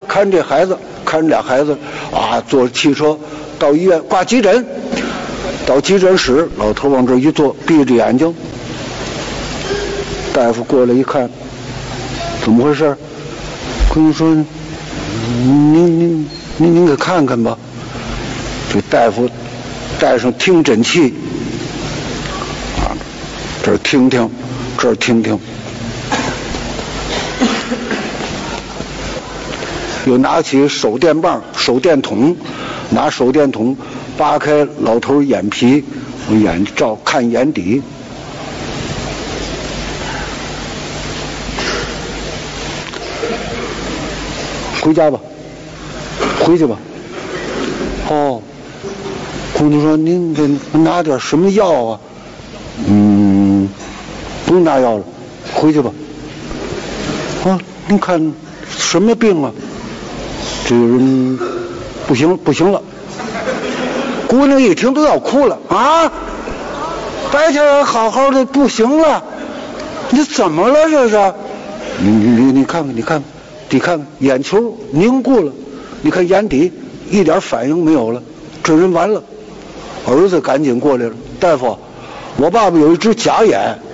看这孩子，看俩孩子啊，坐汽车到医院挂急诊，到急诊室，老头往这一坐，闭着眼睛。大夫过来一看，怎么回事？跟你说，您给看看吧。这大夫带上听诊器，啊，这儿听听，这儿听听，又拿起手电棒、手电筒，拿手电筒扒开老头眼皮，眼照看眼底。回家吧，回去吧。哦，姑娘说您给拿点什么药啊？不用拿药了，回去吧。啊，您看什么病啊？这个人不行了。姑娘一听都要哭了啊！白天好好的不行了，你怎么了这是？你看看，你看看眼球凝固了，你看眼底一点反应没有了，这人完了。儿子赶紧过来了，大夫，我爸爸有一只假眼，